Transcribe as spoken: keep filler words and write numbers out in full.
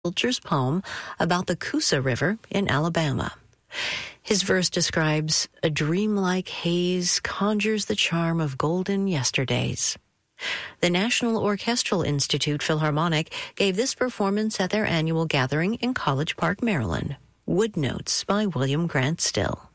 Pilcher's poem about the Coosa River in Alabama. His verse describes a dreamlike haze conjures the charm of golden yesterdays. The National Orchestral Institute Philharmonic gave this performance at their annual gathering in College Park, Maryland. Wood Notes by William Grant Still.